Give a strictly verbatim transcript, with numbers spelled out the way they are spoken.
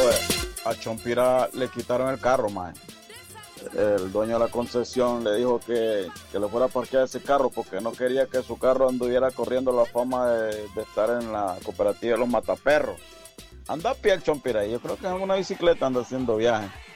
pues a Chompira le quitaron el carro, man. El dueño de la concesión le dijo que, que le fuera a parquear ese carro porque no quería que su carro anduviera corriendo la fama de, de estar en la cooperativa de los mataperros. Anda a pie el Chompira, yo creo que en una bicicleta anda haciendo viaje.